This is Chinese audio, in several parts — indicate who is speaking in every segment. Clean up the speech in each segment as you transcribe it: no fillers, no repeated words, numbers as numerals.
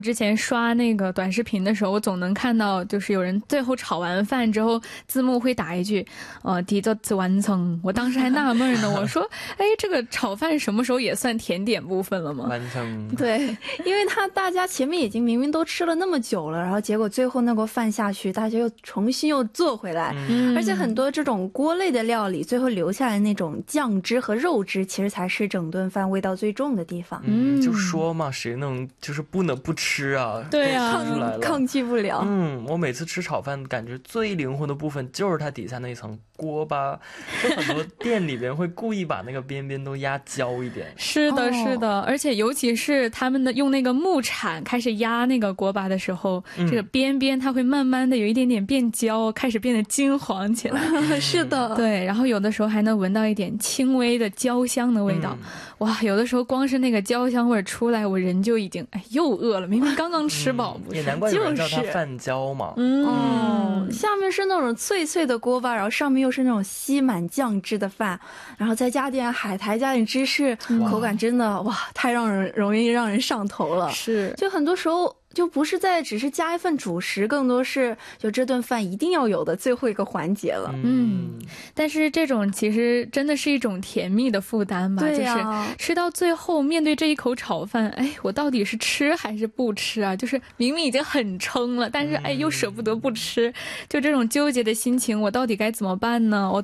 Speaker 1: 之前刷那个短视频的时候，我总能看到就是有人最后炒完饭之后字幕会打一句디저트完成。我当时还纳闷呢，我说哎，这个炒饭什么时候也算甜点部分了吗？
Speaker 2: 完成。
Speaker 3: 对，因为大家前面已经明明都吃了那么久了，然后结果最后那锅饭下去，大家又重新又做回来，而且很多这种锅类的料理最后留下来那种酱汁和肉汁，其实才是整顿饭味道最重的地方。
Speaker 2: 就说嘛，谁能就是不能不吃啊？
Speaker 1: 对啊，
Speaker 3: 抗拒不了。
Speaker 2: 我每次吃炒饭感觉最灵魂的部分就是它底下那层锅巴，就很多店里边会故意把那个边边都压焦一点。
Speaker 1: 是的是的，而且尤其是他们的用那个木铲开始压那个锅巴的时候，这个边边它会慢慢的有一点点变焦，开始变得金黄起来。
Speaker 3: 是的，
Speaker 1: 对，然后有的时候还能闻到一点轻微的焦香的味道。哇，有的时候光是那个焦香味出来，我人就已经又饿了，明明刚刚吃饱不是？
Speaker 2: 也难怪有人叫它饭焦嘛。
Speaker 3: 下面是那种脆脆的锅巴，然后上面又是那种吸满酱汁的饭，然后再加点海苔，加点芝士，口感真的哇，太容易让人上头了。
Speaker 1: 是，
Speaker 3: 就很多时候就不是只是加一份主食，更多是就这顿饭一定要有的最后一个环节了。
Speaker 1: 但是这种其实真的是一种甜蜜的负担吧。
Speaker 3: 对啊，
Speaker 1: 就是吃到最后面对这一口炒饭，哎，我到底是吃还是不吃啊？就是明明已经很撑了，但是哎又舍不得不吃，就这种纠结的心情，我到底该怎么办呢？我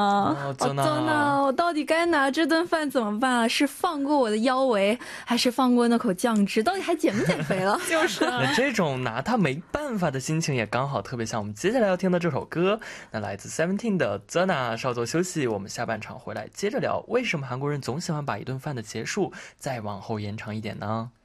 Speaker 1: 到底该拿这顿饭怎么办啊？是放过我的腰围，还是放过那口酱汁？到底还减不减肥了？ 就是
Speaker 2: 那这种拿他没办法的心情也刚好特别像我们接下来要听的这首歌，那来自 Seventeen 的 Zona。 稍作休息，我们下半场回来接着聊，为什么韩国人总喜欢把一顿饭的结束再往后延长一点呢？